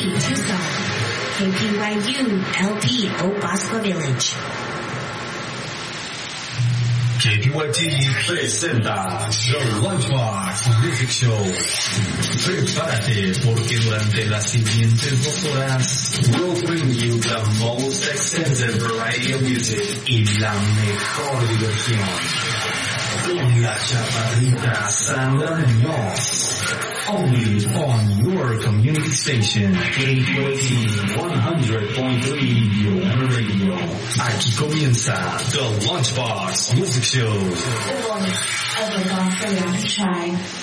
Tucson. KPYU LP Oak Bosco Village. KPYT presenta The Lunchbox Music Show. Prepárate porque durante las siguientes 2 horas we'll bring you the most extensive variety of music y la mejor diversión. Con la chaparrita Sandra Muñoz. Only on your community station, KPYT 100.3 Your Radio. Aquí comienza The Lunchbox Music Show. The voice of the Gospel Tribe.